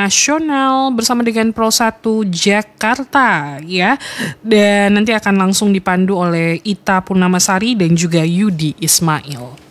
Nasional bersama dengan Pro 1 Jakarta ya. Dan nanti akan langsung dipandu oleh Ita Purnamasari dan juga Yudi Ismail.